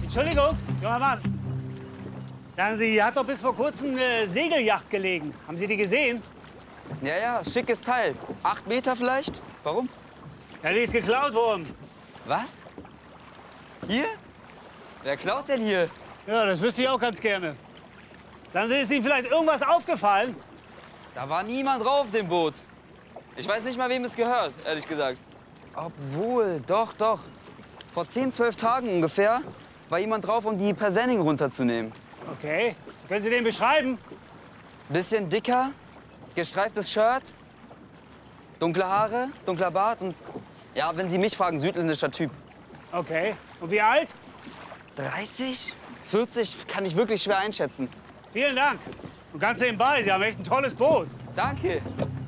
Entschuldigung, junger Mann. Sagen Sie, hier hat doch bis vor kurzem eine Segelyacht gelegen. Haben Sie die gesehen? Ja, ja, schickes Teil. 8 Meter vielleicht? Warum? Ja, die ist geklaut worden. Was? Hier? Wer klaut denn hier? Ja, das wüsste ich auch ganz gerne. Sagen Sie, ist Ihnen vielleicht irgendwas aufgefallen? Da war niemand drauf auf dem Boot. Ich weiß nicht mal, wem es gehört, ehrlich gesagt. Obwohl, doch. Vor 10, 12 Tagen ungefähr war jemand drauf, um die Persenning runterzunehmen. Okay. Können Sie den beschreiben? Bisschen dicker, gestreiftes Shirt, dunkle Haare, dunkler Bart und, ja, wenn Sie mich fragen, südländischer Typ. Okay. Und wie alt? 30, 40 kann ich wirklich schwer einschätzen. Vielen Dank. Und ganz nebenbei, Sie haben echt ein tolles Boot. Danke.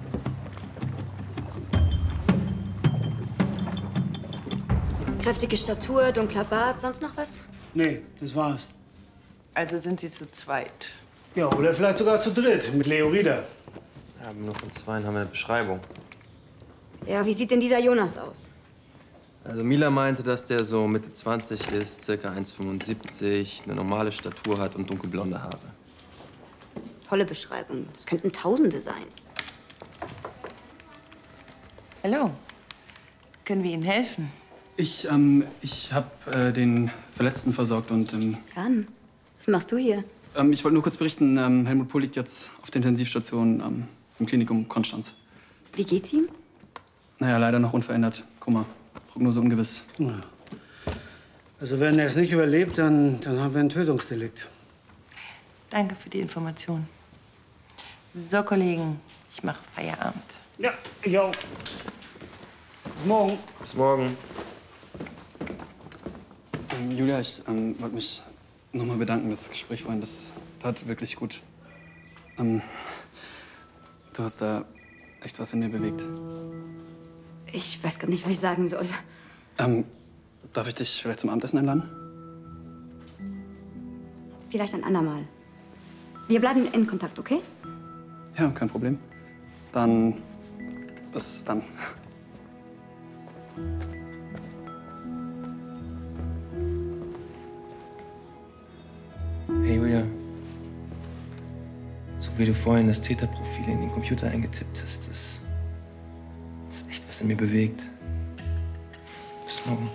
Kräftige Statur, dunkler Bart, sonst noch was? Nee, das war's. Also sind Sie zu zweit? Ja, oder vielleicht sogar zu dritt mit Leo Rieder. Ja, aber nur von zweien haben wir eine Beschreibung. Ja, wie sieht denn dieser Jonas aus? Also Mila meinte, dass der so Mitte 20 ist, circa 1,75, eine normale Statur hat und dunkelblonde Haare. Tolle Beschreibung. Das könnten Tausende sein. Hallo. Können wir Ihnen helfen? Ich habe den Verletzten versorgt und Jan, was machst du hier? ich wollte nur kurz berichten, Helmut Pohl liegt jetzt auf der Intensivstation im Klinikum Konstanz. Wie geht's ihm? Naja, leider noch unverändert. Koma. Prognose ungewiss. Ja. Also wenn er es nicht überlebt, dann haben wir ein Tötungsdelikt. Danke für die Information. So, Kollegen, ich mache Feierabend. Ja, ich auch. Bis morgen. Bis morgen. Julia, ich wollte mich noch mal bedanken. Das Gespräch vorhin, das tat wirklich gut. Du hast da echt was in mir bewegt. Ich weiß gar nicht, was ich sagen soll. Darf ich dich vielleicht zum Abendessen einladen? Vielleicht ein andermal. Wir bleiben in Kontakt, okay? Ja, kein Problem. Dann bis dann. Hey Julia, so wie du vorhin das Täterprofil in den Computer eingetippt hast, das hat echt was in mir bewegt. Bis morgen.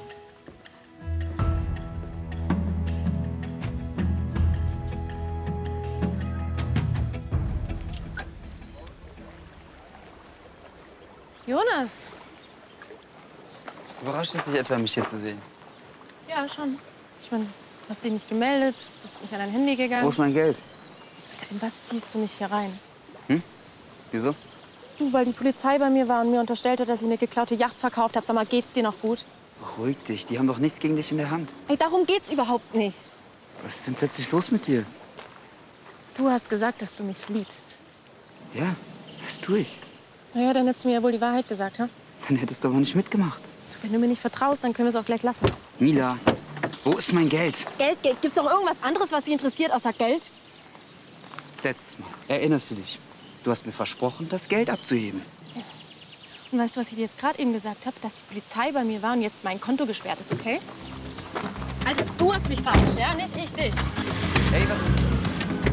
Jonas. Überrascht es dich etwa, mich hier zu sehen? Ja, schon. Ich meine, du hast dich nicht gemeldet, bist nicht an dein Handy gegangen. Wo ist mein Geld? Alter, in was ziehst du mich hier rein? Wieso? Du, weil die Polizei bei mir war und mir unterstellt hat, dass ich eine geklaute Yacht verkauft habe. Sag mal, geht's dir noch gut? Beruhig dich, die haben doch nichts gegen dich in der Hand. Ey, darum geht's überhaupt nicht. Was ist denn plötzlich los mit dir? Du hast gesagt, dass du mich liebst. Ja, das tue ich. Na ja, dann hättest du mir ja wohl die Wahrheit gesagt, ha? Dann hättest du aber nicht mitgemacht. Du, wenn du mir nicht vertraust, dann können wir es auch gleich lassen. Mila, wo ist mein Geld? Geld. Gibt's auch irgendwas anderes, was dich interessiert, außer Geld? Letztes Mal. Erinnerst du dich? Du hast mir versprochen, das Geld abzuheben. Ja. Und weißt du, was ich dir jetzt gerade eben gesagt habe? Dass die Polizei bei mir war und jetzt mein Konto gesperrt ist, okay? Also, du hast mich verarscht, ja? Nicht ich dich. Ey, was?